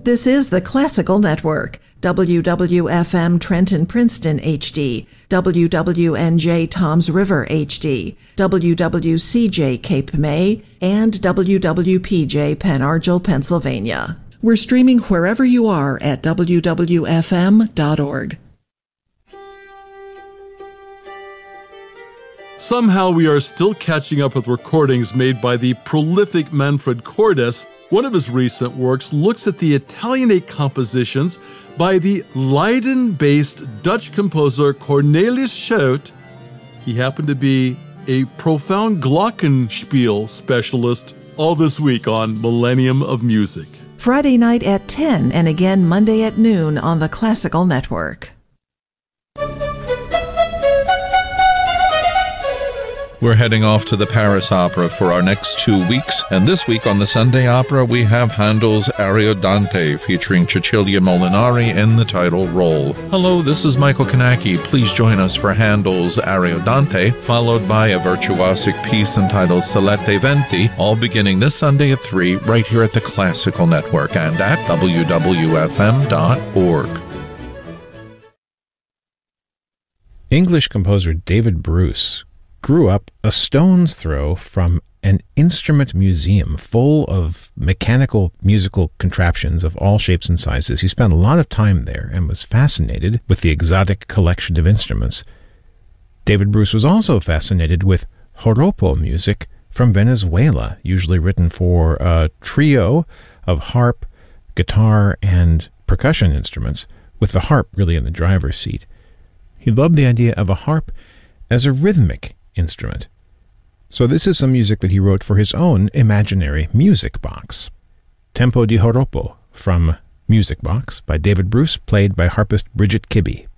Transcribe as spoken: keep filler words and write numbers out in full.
This is the Classical Network, W W F M Trenton Princeton H D, W W N J Toms River H D, W W C J Cape May, and W W P J Pen Argyl, Pennsylvania. We're streaming wherever you are at W W F M dot org. Somehow we are still catching up with recordings made by the prolific Manfred Cordes. One of his recent works looks at the Italianate compositions by the Leiden-based Dutch composer Cornelis Schout. He happened to be a profound glockenspiel specialist. All this week on Millennium of Music. Friday night at ten and again Monday at noon on the Classical Network. We're heading off to the Paris Opera for our next two weeks, and this week on the Sunday Opera we have Handel's Ariodante featuring Cecilia Molinari in the title role. Hello, this is Michael Kanaki. Please join us for Handel's Ariodante, followed by a virtuosic piece entitled Salette Venti, all beginning this Sunday at three right here at the Classical Network and at W W F M dot org. English composer David Bruce grew up a stone's throw from an instrument museum full of mechanical musical contraptions of all shapes and sizes. He spent a lot of time there and was fascinated with the exotic collection of instruments. David Bruce was also fascinated with joropo music from Venezuela, usually written for a trio of harp, guitar, and percussion instruments, with the harp really in the driver's seat. He loved the idea of a harp as a rhythmic instrument. So this is some music that he wrote for his own imaginary music box. Tempo di Joropo from Music Box by David Bruce, played by harpist Bridget Kibbe.